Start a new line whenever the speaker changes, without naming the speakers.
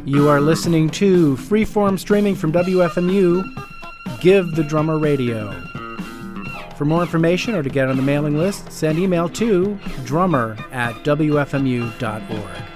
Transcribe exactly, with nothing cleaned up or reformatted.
You are listening to freeform streaming from W F M U, Give the Drummer Radio. For more information or to get on the mailing list, send email to drummer at w f m u dot org.